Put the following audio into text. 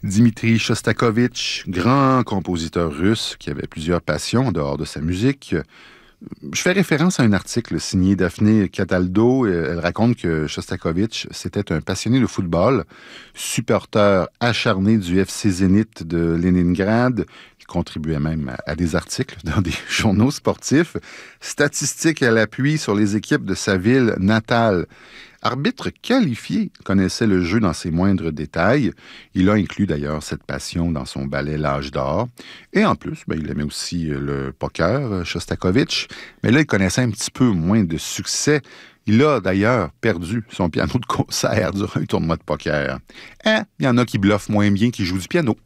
Dmitri Shostakovich, grand compositeur russe qui avait plusieurs passions en dehors de sa musique. Je fais référence à un article signé Daphné Cataldo. Elle raconte que Shostakovich, c'était un passionné de football, supporter acharné du FC Zénith de Leningrad. Il contribuait même à des articles dans des journaux sportifs. Statistiques à l'appui sur les équipes de sa ville natale. Arbitre qualifié, connaissait le jeu dans ses moindres détails. Il a inclus d'ailleurs cette passion dans son ballet L'Âge d'or. Et en plus, il aimait aussi le poker, Shostakovich. Mais là, il connaissait un petit peu moins de succès. Il a d'ailleurs perdu son piano de concert durant un tournoi de poker. Il y en a qui bluffent moins bien qu'ils jouent du piano.